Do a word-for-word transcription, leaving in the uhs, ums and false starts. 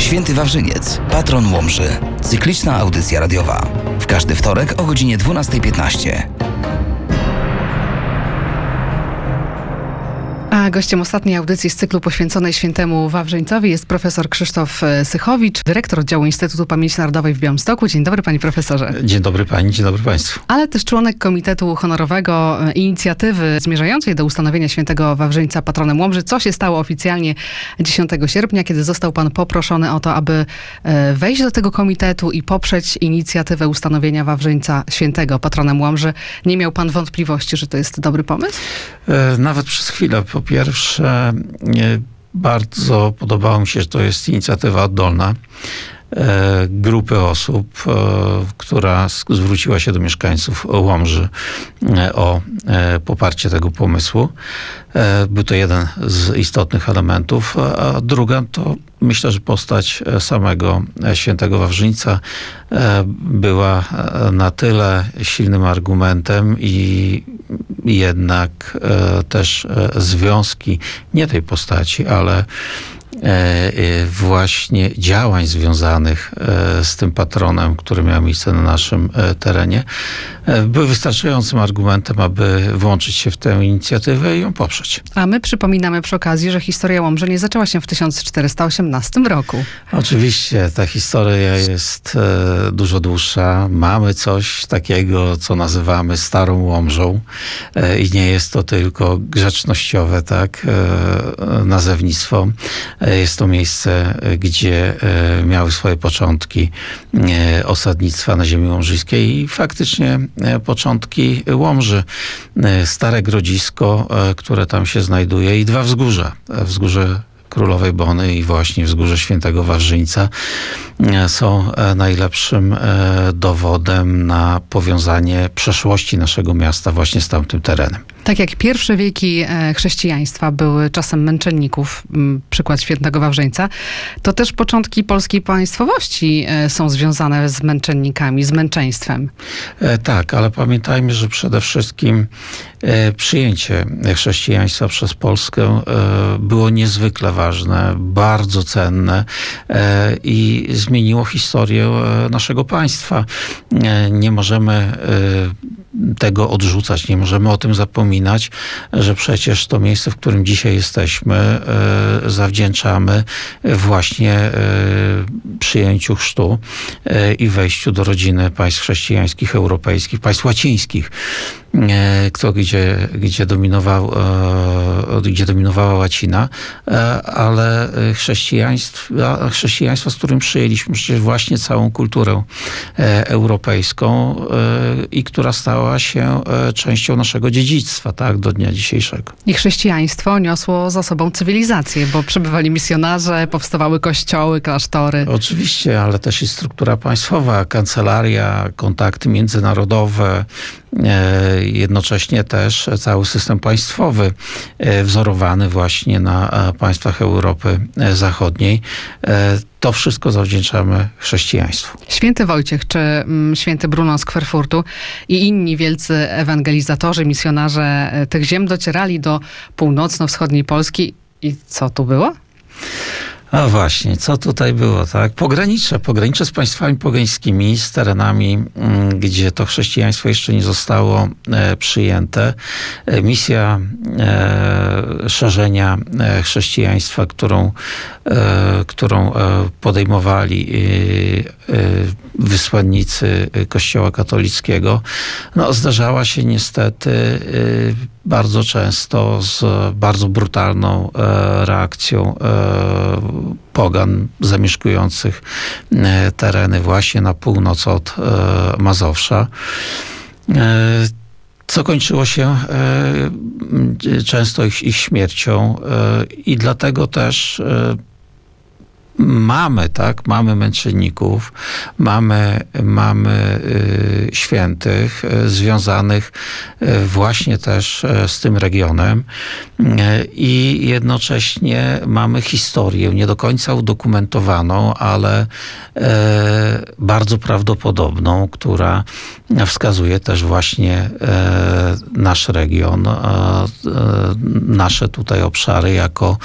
Święty Wawrzyniec, patron Łomży. Cykliczna audycja radiowa. W każdy wtorek o godzinie dwunasta piętnaście. A gościem ostatniej audycji z cyklu poświęconej Świętemu Wawrzyńcowi jest profesor Krzysztof Sychowicz, dyrektor oddziału Instytutu Pamięci Narodowej w Białymstoku. Dzień dobry, panie profesorze. Dzień dobry pani, dzień dobry państwu. Ale też członek Komitetu Honorowego inicjatywy zmierzającej do ustanowienia Świętego Wawrzyńca patronem Łomży, co się stało oficjalnie dziesiątego sierpnia, kiedy został pan poproszony o to, aby wejść do tego komitetu i poprzeć inicjatywę ustanowienia Wawrzyńca Świętego patronem Łomży. Nie miał pan wątpliwości, że to jest dobry pomysł? Nawet przez chwilę. Po pierwsze, bardzo podobało mi się, że to jest inicjatywa oddolna grupy osób, która zwróciła się do mieszkańców Łomży o poparcie tego pomysłu. Był to jeden z istotnych elementów, a druga to myślę, że postać samego Świętego Wawrzyńca była na tyle silnym argumentem i jednak też związki nie tej postaci, ale właśnie działań związanych z tym patronem, który miał miejsce na naszym terenie, były wystarczającym argumentem, aby włączyć się w tę inicjatywę i ją poprzeć. A my przypominamy przy okazji, że historia Łomży nie zaczęła się w tysiąc czterysta osiemnastym roku. Oczywiście, ta historia jest dużo dłuższa. Mamy coś takiego, co nazywamy Starą Łomżą i nie jest to tylko grzecznościowe, tak, nazewnictwo. Jest to miejsce, gdzie miały swoje początki osadnictwa na ziemi łomżyskiej i faktycznie początki Łomży. Stare Grodzisko, które tam się znajduje i dwa wzgórza. Wzgórze Królowej Bony i właśnie wzgórze Świętego Wawrzyńca są najlepszym dowodem na powiązanie przeszłości naszego miasta właśnie z tamtym terenem. Tak jak pierwsze wieki chrześcijaństwa były czasem męczenników, przykład Świętego Wawrzyńca, to też początki polskiej państwowości są związane z męczennikami, z męczeństwem. Tak, ale pamiętajmy, że przede wszystkim przyjęcie chrześcijaństwa przez Polskę było niezwykle ważne, bardzo cenne i zmieniło historię naszego państwa. Nie możemy tego odrzucać, nie możemy o tym zapominać, że przecież to miejsce, w którym dzisiaj jesteśmy, zawdzięczamy właśnie przyjęciu chrztu i wejściu do rodziny państw chrześcijańskich, europejskich, państw łacińskich, gdzie, gdzie, dominował, gdzie dominowała łacina, ale chrześcijaństwo, chrześcijaństwo, z którym przyjęliśmy przecież właśnie całą kulturę europejską i która stała się częścią naszego dziedzictwa, tak, do dnia dzisiejszego. I chrześcijaństwo niosło za sobą cywilizację, bo przybywali misjonarze, powstawały kościoły, klasztory. Oczywiście, ale też i struktura państwowa, kancelaria, kontakty międzynarodowe, jednocześnie też cały system państwowy wzorowany właśnie na państwach Europy Zachodniej. To wszystko zawdzięczamy chrześcijaństwu. Święty Wojciech czy mm, święty Brunon z Kwerfurtu i inni wielcy ewangelizatorzy, misjonarze tych ziem docierali do północno-wschodniej Polski. I co tu było? A właśnie, co tutaj było, tak? Pogranicze, pogranicze z państwami pogańskimi, z terenami, gdzie to chrześcijaństwo jeszcze nie zostało e, przyjęte. E, misja e, szerzenia e, chrześcijaństwa, którą, e, którą e, podejmowali e, e, wysłannicy Kościoła katolickiego, no, zdarzała się niestety e, bardzo często z bardzo brutalną e, reakcją e, pogan zamieszkujących e, tereny właśnie na północ od e, Mazowsza. E, co kończyło się e, często ich, ich śmiercią e, i dlatego też e, Mamy, tak, mamy męczenników, mamy, mamy y, świętych y, związanych y, właśnie też y, z tym regionem y, i jednocześnie mamy historię nie do końca udokumentowaną, ale y, bardzo prawdopodobną, która wskazuje też właśnie y, nasz region, y, y, nasze tutaj obszary jako